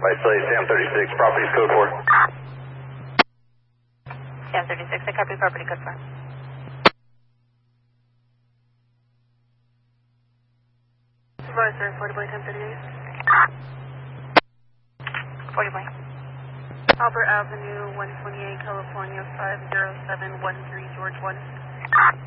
By Slay, Sam 36, property's code 4. Sam 36, I copy property code 4. Supervisor, 40 boy 1038. 40 boy. Albert Avenue, 128, California, 50713, George 1.